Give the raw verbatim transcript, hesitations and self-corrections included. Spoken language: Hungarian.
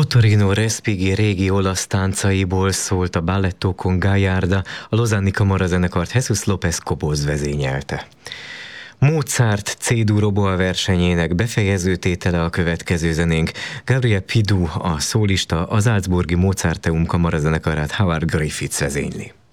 Ottorino Respighi régi olasz táncaiból szólt a Balletto con Gagliarda, a Lausanne-i kamarazenekart Jesus López Cobos vezényelte. Mozart C-dur oboa versenyének befejező tétele a következő zenénk. Gabriel Pidou, a szólista, az Salzburgi Mozarteum kamarazenekarát Howard Griffiths vezényli.